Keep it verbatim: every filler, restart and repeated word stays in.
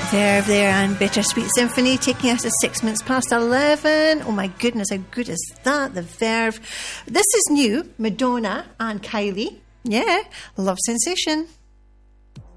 Verve there and Bittersweet Symphony taking us to six minutes past eleven. Oh my goodness, how good is that? The Verve. This is new, Madonna and Kylie. Yeah, Love Sensation.